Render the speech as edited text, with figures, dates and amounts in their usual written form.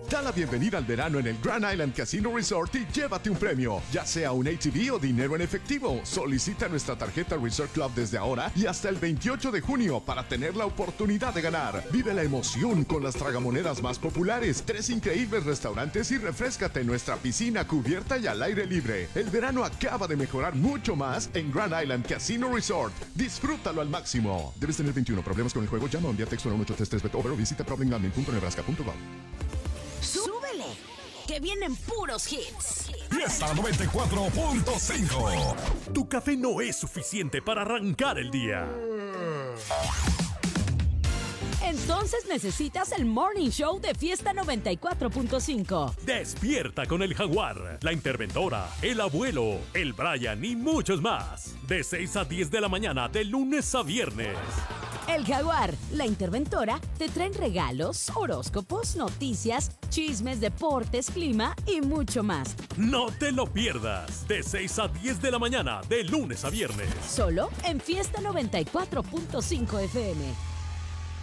Da la bienvenida al verano en el Grand Island Casino Resort y llévate un premio, ya sea un ATV o dinero en efectivo. Solicita nuestra tarjeta Resort Club desde ahora y hasta el 28 de junio para tener la oportunidad de ganar. Vive la emoción con las tragamonedas más populares, 3 increíbles restaurantes y refréscate en nuestra piscina cubierta y al aire libre. El verano acaba de mejorar mucho más en Grand Island Casino Resort. Disfrútalo al máximo. Debes tener 21. ¿Problemas con el juego? Llama o envía texto a 1833-BET-OVER o visita problemgambling.nebraska.gov. ¡Súbele! Que vienen puros hits. Fiesta 94.5. Tu café no es suficiente para arrancar el día. Entonces necesitas el Morning Show de Fiesta 94.5. Despierta con el Jaguar, la interventora, el abuelo, el Brian y muchos más. De 6 a 10 de la mañana, de lunes a viernes. El Jaguar, la interventora, te traen regalos, horóscopos, noticias, chismes, deportes, clima y mucho más. No te lo pierdas. De 6 a 10 de la mañana, de lunes a viernes. Solo en Fiesta 94.5 FM.